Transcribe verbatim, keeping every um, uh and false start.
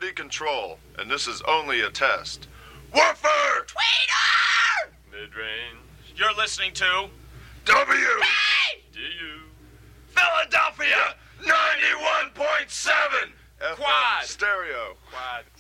quality control, and this is only a test. Woofer! Tweeter! Mid-range. You're listening to W! Hey! D U. Philadelphia! ninety-one point seven! Quad! Stereo. Quad.